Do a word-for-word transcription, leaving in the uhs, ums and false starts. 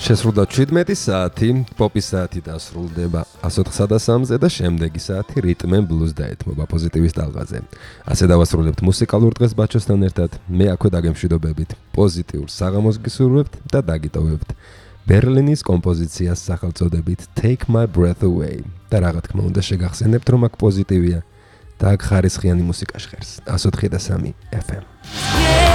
შესრულდა შვიდმეტი საათი, პოპის საათი დასრულდება ასოთხსა და სამზე და შემდეგი საათი რიტმ ენ ბლუზ დაეთმობა პოზიტივის ტალღაზე. ასე დავასრულებთ მუსიკალურ დღეს ბაჩოსთან ერთად. მე აქვე დაგემშვიდობებით, პოზიტიურ საღამოს გისურვებთ და დაგიტოვებთ ბერლინის კომპოზიციას სახელწოდებით Take My Breath Away. და რა თქმა უნდა შეგახსენებთ, რომ აქ პოზიტივია და აქ ხარისხიანი მუსიკა ჟღერს. ასოთხი და სამი ეფ ემ.